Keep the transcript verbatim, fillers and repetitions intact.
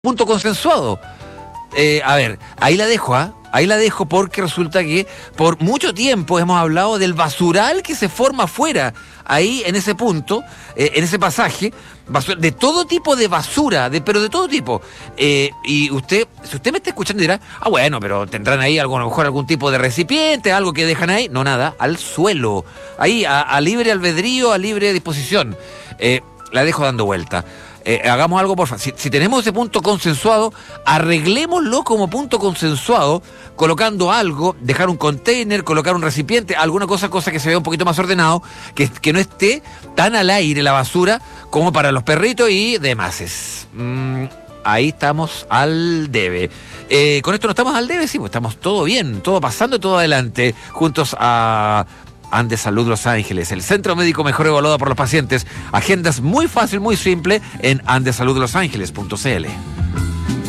punto consensuado. Eh, a ver, ahí la dejo, ¿ah? ¿eh? Ahí la dejo porque resulta que por mucho tiempo hemos hablado del basural que se forma afuera, ahí en ese punto, eh, en ese pasaje, basura, de todo tipo de basura, de, pero de todo tipo. Eh, y usted, si usted me está escuchando dirá, ah bueno, pero tendrán ahí algo, a lo mejor algún tipo de recipiente, algo que dejan ahí. No, nada, al suelo, ahí a, a libre albedrío, a libre disposición. Eh, la dejo dando vuelta. Eh, hagamos algo, por favor. Si, si tenemos ese punto consensuado, arreglémoslo como punto consensuado, colocando algo, dejar un container, colocar un recipiente, alguna cosa, cosa que se vea un poquito más ordenado, que, que no esté tan al aire la basura como para los perritos y demás. Mm, ahí estamos al debe. Eh, con esto no estamos al debe, sí, pues estamos todo bien, todo pasando, todo adelante, juntos a Andes Salud Los Ángeles, el centro médico mejor evaluado por los pacientes. Agendas muy fácil, muy simple en andes salud los ángeles punto c l.